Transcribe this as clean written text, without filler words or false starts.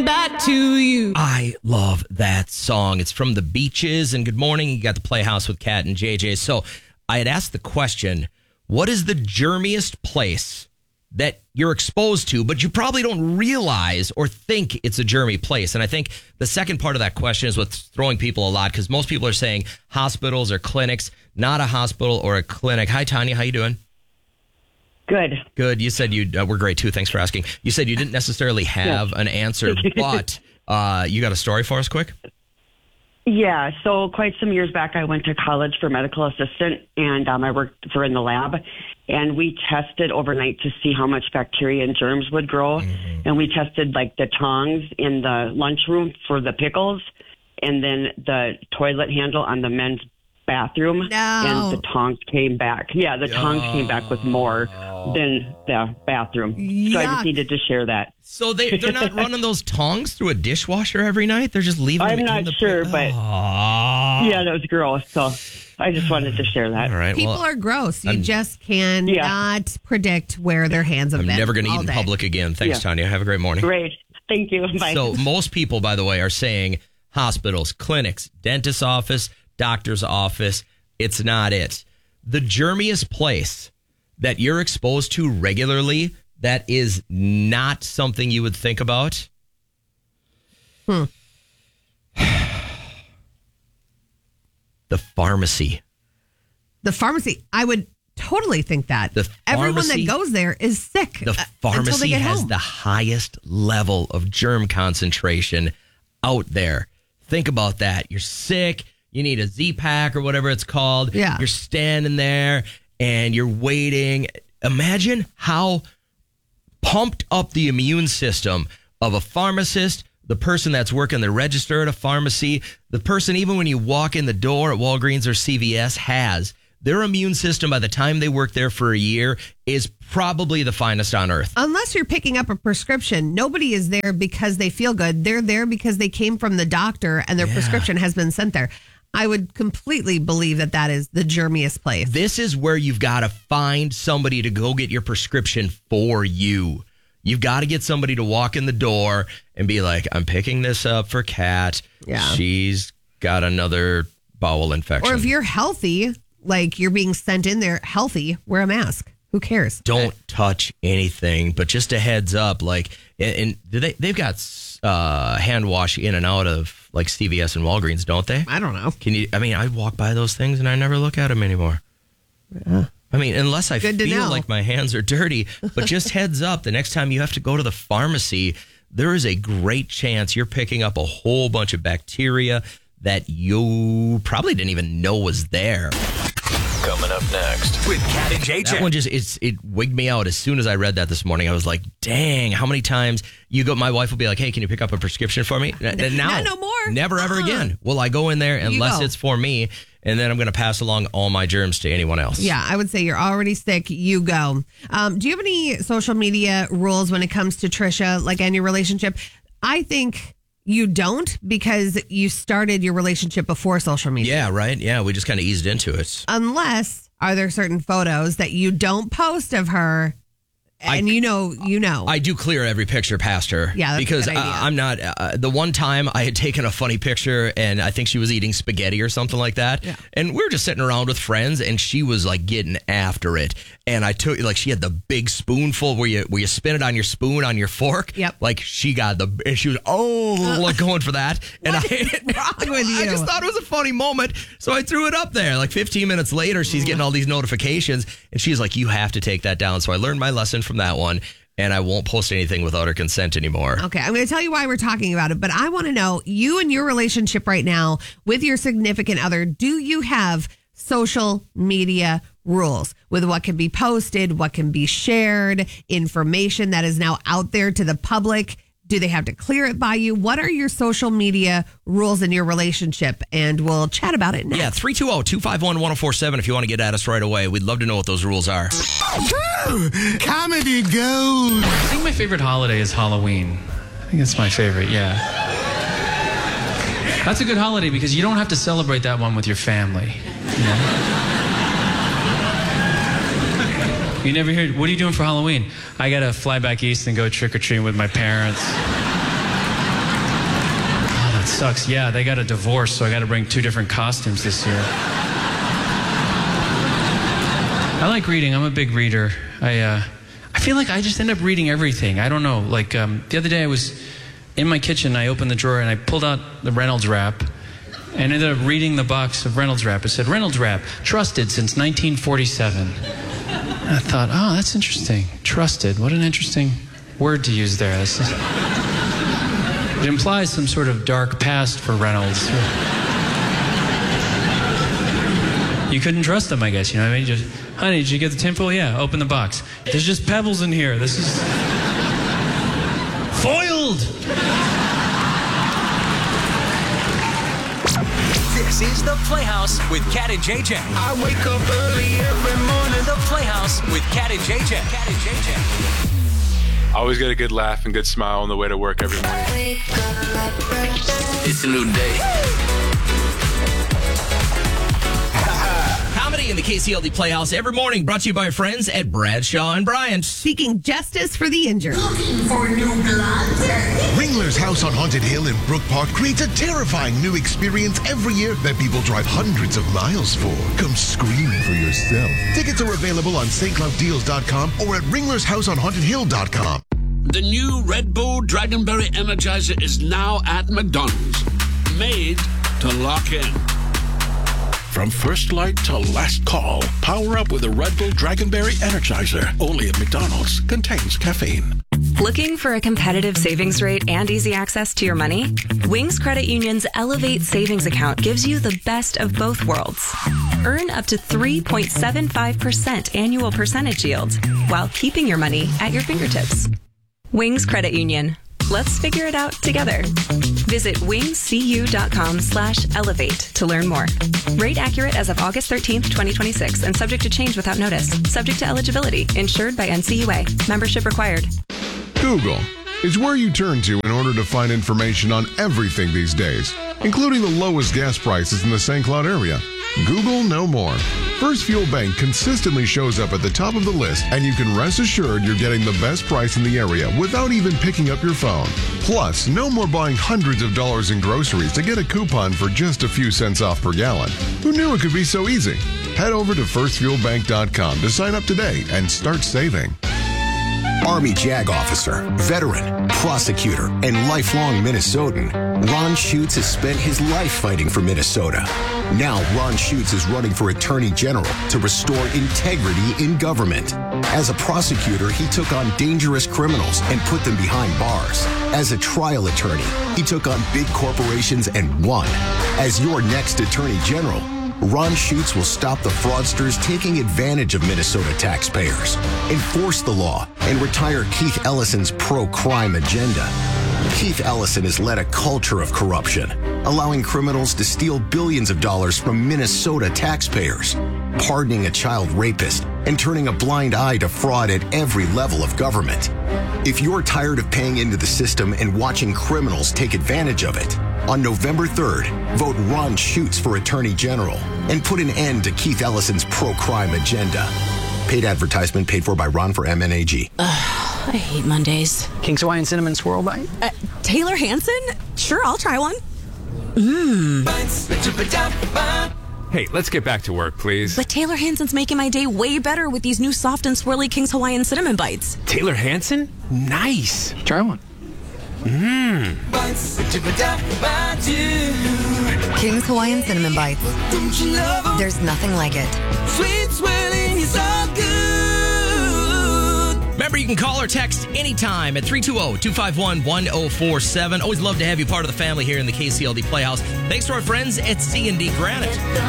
coming back to you. I love that song. It's from The Beaches. And good morning. You got the Playhouse with Kat and JJ. So I had asked the question, what is the germiest place that you're exposed to, but you probably don't realize or think it's a germy place? And I think the second part of that question is what's throwing people a lot, because most people are saying hospitals or clinics, not a hospital or a clinic. Hi, Tanya. How you doing? Good. You said we're great too. Thanks for asking. You said you didn't necessarily have an answer, but you got a story for us quick? Yeah, so quite some years back, I went to college for medical assistant, and I worked in the lab, and we tested overnight to see how much bacteria and germs would grow, and we tested like the tongs in the lunchroom for the pickles, and then the toilet handle on the men's bathroom, and the tongs came back. Yeah, the tongs came back with more than the bathroom. So I just needed to share that. So they're not running those tongs through a dishwasher every night? They're just leaving them in the... I'm not sure, but yeah, that was gross. So I just wanted to share that. All right, People are gross. You just cannot predict where their hands have been. I'm never going to eat in public again. Thanks, Tanya. Have a great morning. Great. Thank you. Bye. So most people, by the way, are saying hospitals, clinics, dentist's office, doctor's office. It's not it. The germiest place that you're exposed to regularly that is not something you would think about. The pharmacy. The pharmacy. I would totally think that. Everyone that goes there is sick. The pharmacy has the highest level of germ concentration out there. Think about that. You're sick. You need a Z-Pack or whatever it's called. Yeah. You're standing there and you're waiting. Imagine how pumped up the immune system of a pharmacist, the person that's working the register at a pharmacy, the person even when you walk in the door at Walgreens or CVS has. Their immune system by the time they work there for a year is probably the finest on earth. Unless you're picking up a prescription, nobody is there because they feel good. They're there because they came from the doctor and their prescription has been sent there. I would completely believe that is the germiest place. This is where you've got to find somebody to go get your prescription for you. You've got to get somebody to walk in the door and be like, I'm picking this up for Kat. Yeah. She's got another bowel infection. Or if you're healthy, like you're being sent in there healthy, wear a mask. Who cares? Don't touch anything, but just a heads up, like, and they've got hand wash in and out of like CVS and Walgreens, don't they? I don't know. I walk by those things and I never look at them anymore. Yeah. I mean, unless I feel like my hands are dirty, but just heads up, the next time you have to go to the pharmacy, there is a great chance you're picking up a whole bunch of bacteria that you probably didn't even know was there. Coming up next with Kat and JJ. That one it wigged me out as soon as I read that this morning. I was like, dang, how many times my wife will be like, hey, can you pick up a prescription for me? And now, no more. Never ever again will I go in there unless it's for me. And then I'm going to pass along all my germs to anyone else. Yeah, I would say you're already sick. You go. Do you have any social media rules when it comes to Trisha, like in your relationship? I think you don't, because you started your relationship before social media. Yeah, right. Yeah, we just kind of eased into it. Unless, are there certain photos that you don't post of her? And you know. I do clear every picture past her. Yeah, that's because a good idea. I'm not. The one time I had taken a funny picture and I think she was eating spaghetti or something like that. Yeah. And we were just sitting around with friends and she was like getting after it. And I took, like, she had the big spoonful where you spin it on your spoon on your fork. Yep. Like she was like going for that. And what is wrong with you? I just thought it was a funny moment. So I threw it up there. Like 15 minutes later, she's getting all these notifications and she's like, you have to take that down. So I learned my lesson from that one. And I won't post anything without her consent anymore. Okay, I'm going to tell you why we're talking about it, but I want to know, you and your relationship right now with your significant other, do you have social media rules with what can be posted, what can be shared, information that is now out there to the public? Do they have to clear it by you? What are your social media rules in your relationship? And we'll chat about it next. Yeah, 320-251-1047 if you want to get at us right away. We'd love to know what those rules are. Comedy gold. I think my favorite holiday is Halloween. I think it's my favorite, yeah. That's a good holiday because you don't have to celebrate that one with your family. You know? You never hear, what are you doing for Halloween? I got to fly back east and go trick-or-treating with my parents. sucks. Yeah, they got a divorce, so I got to bring 2 different costumes this year. I like reading. I'm a big reader. I feel like I just end up reading everything. I don't know. Like the other day I was in my kitchen. I opened the drawer and I pulled out the Reynolds wrap and ended up reading the box of Reynolds wrap. It said, Reynolds wrap, trusted since 1947. And I thought, oh, that's interesting. Trusted. What an interesting word to use there. It implies some sort of dark past for Reynolds. You couldn't trust him, I guess. You know what I mean? Just, honey, did you get the tinfoil? Yeah, open the box. There's just pebbles in here. This is foiled. This is The Playhouse with Cat and JJ. I wake up early every morning. The Playhouse with Cat and JJ. Cat and JJ. Always get a good laugh and good smile on the way to work every morning. It's a new day. Comedy in the KCLD Playhouse every morning, brought to you by our friends at Bradshaw and Bryant. Seeking justice for the injured. Looking for new blood. Ringler's House on Haunted Hill in Brook Park creates a terrifying new experience every year that people drive hundreds of miles for. Come scream for yourself. Tickets are available on stclouddeals.com or at ringlershouseonhauntedhill.com. The new Red Bull Dragonberry Energizer is now at McDonald's. Made to lock in. From first light to last call, power up with a Red Bull Dragonberry Energizer. Only at McDonald's. Contains caffeine. Looking for a competitive savings rate and easy access to your money? Wings Credit Union's Elevate Savings Account gives you the best of both worlds. Earn up to 3.75% annual percentage yield while keeping your money at your fingertips. Wings Credit Union. Let's figure it out together. Visit wingscu.com/elevate to learn more. Rate accurate as of August 13th, 2026 and subject to change without notice. Subject to eligibility. Insured by NCUA. Membership required. Google is where you turn to in order to find information on everything these days, including the lowest gas prices in the St. Cloud area. Google no more. First Fuel Bank consistently shows up at the top of the list, and you can rest assured you're getting the best price in the area without even picking up your phone. Plus, no more buying hundreds of dollars in groceries to get a coupon for just a few cents off per gallon. Who knew it could be so easy? Head over to firstfuelbank.com to sign up today and start saving. Army JAG officer, veteran, prosecutor, and lifelong Minnesotan, Ron Schutz has spent his life fighting for Minnesota. Now, Ron Schutz is running for Attorney General to restore integrity in government. As a prosecutor, he took on dangerous criminals and put them behind bars. As a trial attorney, he took on big corporations and won. As your next Attorney General, Ron Schutz will stop the fraudsters taking advantage of Minnesota taxpayers, enforce the law, and retire Keith Ellison's pro-crime agenda. Keith Ellison has led a culture of corruption, allowing criminals to steal billions of dollars from Minnesota taxpayers, pardoning a child rapist, and turning a blind eye to fraud at every level of government. If you're tired of paying into the system and watching criminals take advantage of it, on November 3rd, vote Ron Schutz for Attorney General and put an end to Keith Ellison's pro-crime agenda. Paid advertisement paid for by Ron for MNAG. I hate Mondays. King's Hawaiian Cinnamon Swirl Bite? Taylor Hanson? Sure, I'll try one. Hey, let's get back to work, please. But Taylor Hanson's making my day way better with these new soft and swirly King's Hawaiian Cinnamon Bites. Taylor Hanson? Nice. Try one. King's Hawaiian Cinnamon Bites. There's nothing like it. Sweet swirling is all good. Remember, you can call or text anytime at 320-251-1047. Always love to have you part of the family here in the KCLD Playhouse. Thanks to our friends at C&D Granite.